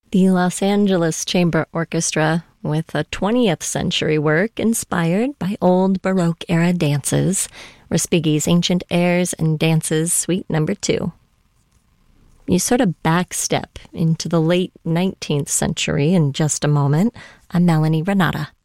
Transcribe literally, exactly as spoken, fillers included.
The Los Angeles Chamber Orchestra, with a twentieth century work inspired by old Baroque-era dances, Respighi's Ancient Airs and Dances, Suite Number Two. You sort of backstep into the late nineteenth century in just a moment. I'm Melanie Renata.